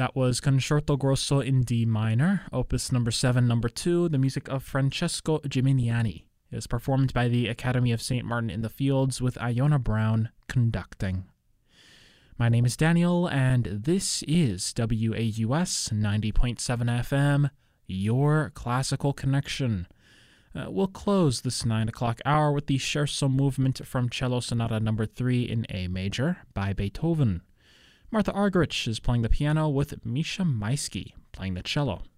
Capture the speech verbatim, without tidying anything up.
That was Concerto Grosso in D minor, opus number seven, number two, the music of Francesco Gimignani. It was performed by the Academy of Saint Martin in the Fields with Iona Brown conducting. My name is Daniel, and this is W A U S ninety point seven F M, your classical connection. Uh, we'll close this nine o'clock hour with the Scherzo movement from Cello Sonata number three in A major by Beethoven. Martha Argerich is playing the piano with Misha Maisky playing the cello.